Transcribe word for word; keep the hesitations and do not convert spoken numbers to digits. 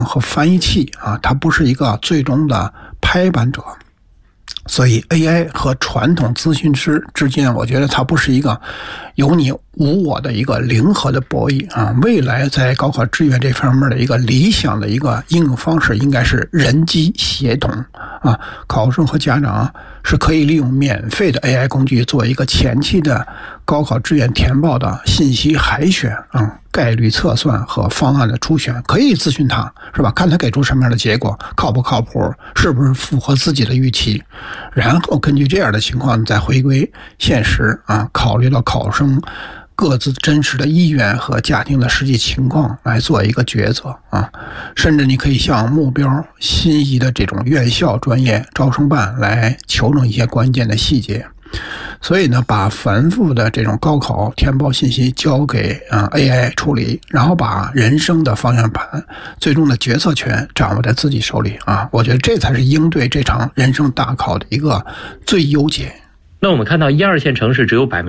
和翻译器啊，它不是一个最终的拍板者。所以 A I 和传统咨询师之间，我觉得它不是一个有你无我的一个零和的博弈啊。未来在高考志愿这方面的一个理想的一个应用方式，应该是人机协同啊。考生和家长是可以利用免费的 A I 工具做一个前期的高考志愿填报的信息海选啊、概率测算和方案的初选，可以咨询他，是吧？看他给出什么样的结果，靠不靠谱，是不是符合自己的预期，然后根据这样的情况再回归现实啊，考虑到考生各自真实的意愿和家庭的实际情况来做一个抉择啊。甚至你可以向目标心仪的这种院校专业招生办来求证一些关键的细节。所以呢，把繁复的这种高考填报信息交给啊 A I 处理，然后把人生的方向盘、最终的决策权掌握在自己手里啊，我觉得这才是应对这场人生大考的一个最优解。 那我们看到一二线城市只有百分